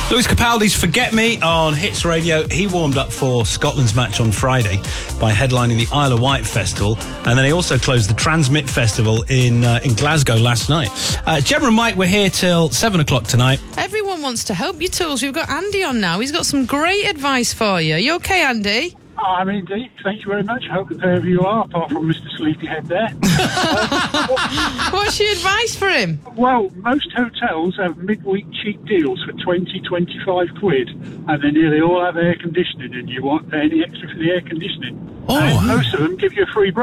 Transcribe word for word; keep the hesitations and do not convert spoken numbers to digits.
Lewis Capaldi's Forget Me on Hits Radio. He warmed up for Scotland's match on Friday by headlining the Isle of Wight Festival, and then he also closed the Transmit Festival in uh, in Glasgow last night. Uh, Gemma and Mike, we're here till seven o'clock tonight. Everyone wants to help you, Tools. We've got Andy on now. He's got some great advice for you. You okay, Andy? I'm indeed. Thank you very much. I hope that wherever you are, apart from Mister Sleepyhead there. uh, what, What's your advice for him? Well, most hotels have midweek cheap deals for twenty, twenty-five quid, and they nearly all have air conditioning, and you want any extra for the air conditioning. Oh, and wow. most of them give you a free break.